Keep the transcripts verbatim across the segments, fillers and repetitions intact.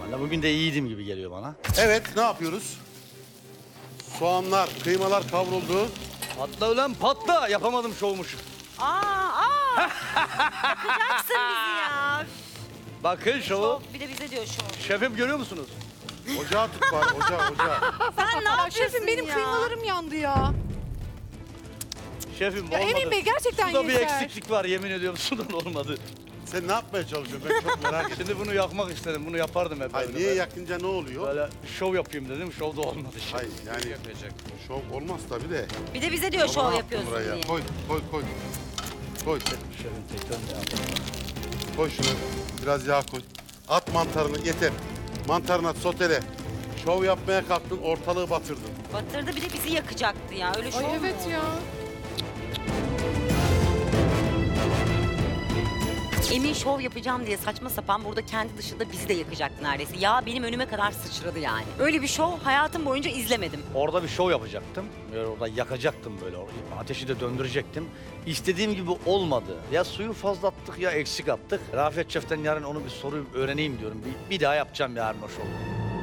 Valla bugün de iyiydim gibi geliyor bana. Evet, ne yapıyoruz? Soğanlar, kıymalar kavruldu. Patla ulan patla. Yapamadım şovmuş. Aa, aa. Yakacaksın bizi ya. Bakın şovu. Şov, bir de bize diyor şov. Şefim görüyor musunuz? Ocağı tut bari, ocağı, ocağı. Sen ne yapıyorsun Şefim benim ya? kıymalarım yandı ya. Şefim Ya olmadı. Emin Bey gerçekten Suda bir yeter. eksiklik var yemin ediyorum sudan olmadı. Sen ne yapmaya çalışıyorsun? Ben çok merak ettim. Şimdi bunu yakmak istedim. Bunu yapardım hep. Hayır, böyle. niye yakınca ne oluyor? Böyle şov yapayım dedim. Şov da olmadı şimdi. Hayır, yani Yapacak. şov olmaz tabii de. Bir de bize diyor Ama şov ne yaptın yapıyorsun buraya? diye. Koy, koy, koy. Koy, Şefim tekrar ne yapalım? koy şunu. Biraz yağ koy. At mantarını, yeter. Mantarını at, sotele. Şov yapmaya kalktın, ortalığı batırdın. Batırdı bir de bizi yakacaktı ya. Öyle şov Ay mu evet olur? ya. Emin şov yapacağım diye saçma sapan burada kendi dışında bizi de yakacaktı neredeyse. Ya benim önüme kadar sıçradı yani. Öyle bir şov hayatım boyunca izlemedim. Orada bir şov yapacaktım. Böyle orada yakacaktım böyle. Ateşi de döndürecektim. İstediğim gibi olmadı. Ya suyu fazla attık ya eksik attık. Rafet Şef'ten yarın onu bir soru öğreneyim diyorum. Bir, bir daha yapacağım yarın o şovu.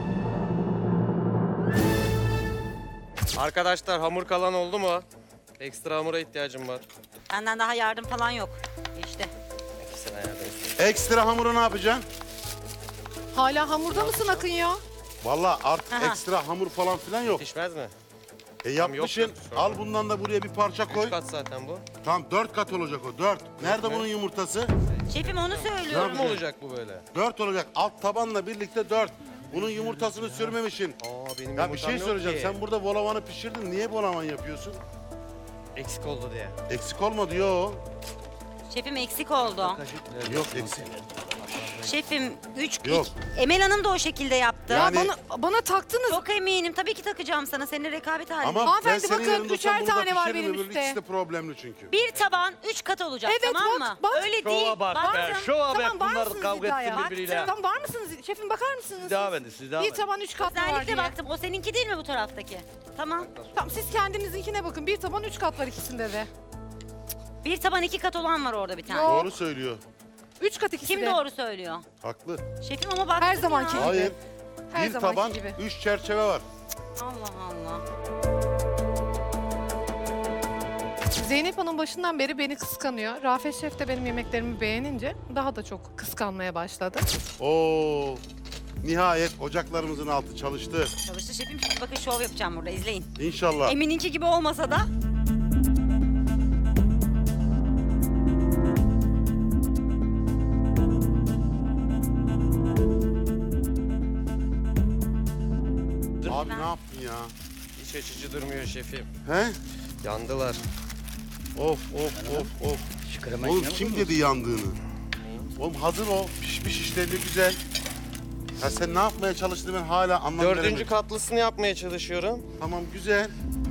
Arkadaşlar hamur kalan oldu mu? Ekstra hamura ihtiyacım var. Benden daha yardım falan yok. İşte. İkisine yardım edeyim. Ekstra hamuru ne yapacaksın? Hala hamurda mısın Akın ya? Vallahi artık Aha. ekstra hamur falan filan yok. Pişmez mi? E yapmışsın. yoktur şu an. Al bundan da buraya bir parça koy. Üç kat zaten bu. Tamam, dört kat olacak o, dört. Nerede mi? bunun yumurtası? Şefim onu söylüyorum. Dört mü olacak bu böyle? Dört olacak. Alt tabanla birlikte dört. Bunun yumurtasını sürmemişsin. Aa benim Ya bir yumurtam şey yok söyleyeceğim. ki. Sen burada volavanı pişirdin. Niye volavan yapıyorsun? Eksik oldu diye. Eksik olmadı yo. Şefim eksik oldu. Yok eksik. Şefim üç... Yok. Emel Hanım da o şekilde yaptı. Yani- Ya bana bana taktınız. Çok eminim. Tabii ki takacağım sana. Seninle rekabet halinde. Ama ben Hanımefendi senin bakın, yerinde üçer olsam burada tane var pişiririm. benim Öbür üstte. ikisi de problemli çünkü. Bir taban üç kat olacak Evet, tamam bak, mı? bak. Öyle Şova değil. bak be. Baktım. Şova bak. Tamam, var Bunlar mısınız kavga iddiaya? etsin birbiriyle. Tamam var mısınız? Şefim bakar mısınız? Siz devam edin. Siz devam Bir edin. taban üç kat var Özellikle diye. baktım. O seninki değil mi bu taraftaki? Tamam. Tamam siz kendinizinkine bakın. Bir taban üç kat var ikisinde de. Bir taban iki kat olan var orada bir tane. Yok. Doğru söylüyor. Üç kat ikisi Kim de. doğru söylüyor? Haklı. Şefim ama baktım Her zamanki ya. gibi. Hayır. Her Bir zamanki taban, gibi. üç çerçeve var. Allah Allah. Zeynep Hanım başından beri beni kıskanıyor. Rafet Şef de benim yemeklerimi beğenince daha da çok kıskanmaya başladı. Oo. Nihayet ocaklarımızın altı çalıştı. Çalıştı şefim. Şimdi bakın şov yapacağım burada. İzleyin. İnşallah. Emin'inki gibi olmasa da. Abi ne yaptın ya? İç açıcı durmuyor şefim. He? Yandılar. Of of of of. Şu kremayı Oğlum yine mi kim koydun? dedi yandığını? Oğlum hazır o. Pişmiş işte ne güzel. Ya sen ne yapmaya çalıştığını ben hala anlam Dördüncü veremedim. katlısını yapmaya çalışıyorum. Tamam güzel.